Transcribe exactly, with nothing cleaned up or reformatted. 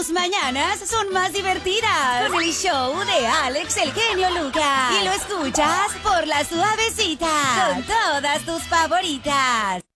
tus mañanas son más divertidas con el show de Alex el genio Lucas. Y lo escuchas por La Suavecita con todas tus favoritas.